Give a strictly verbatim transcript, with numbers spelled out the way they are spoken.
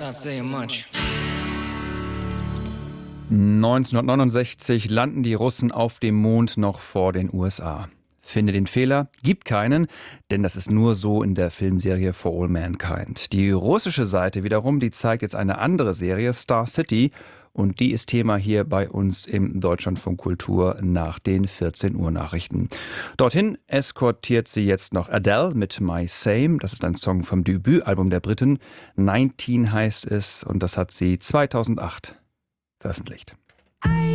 neunzehnhundertneunundsechzig landen die Russen auf dem Mond noch vor den U S A. Finde den Fehler, gibt keinen, denn das ist nur so in der Filmserie For All Mankind. Die russische Seite wiederum, die zeigt jetzt eine andere Serie, Star City, und die ist Thema hier bei uns im Deutschlandfunk Kultur nach den vierzehn Uhr Nachrichten. Dorthin eskortiert sie jetzt noch Adele mit My Same. Das ist ein Song vom Debütalbum der Briten. neunzehn heißt es und das hat sie zweitausendacht veröffentlicht.